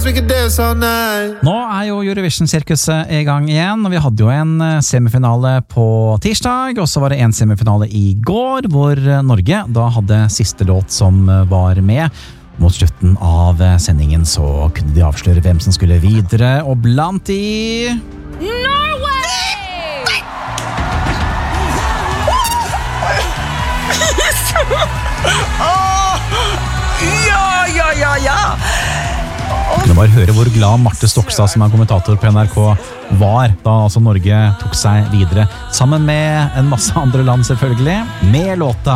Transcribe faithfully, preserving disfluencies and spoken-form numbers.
we could dance all night. Nå er jo Eurovision-sirkuset i gang igjen, og vi hadde jo en semifinale på tirsdag, og så var det en semifinale i går, hvor Norge da hadde siste låt som var med. Mot slutten av sendingen så kunne de avsløre hvem som skulle videre, og blant de... Norway! Ja, ja, ja, ja! Kunne bare høre hvor glad Marte Stokstad, som er kommentator på N R K, var da altså Norge tok seg videre. Sammen med en masse andre land selvfølgelig, med låta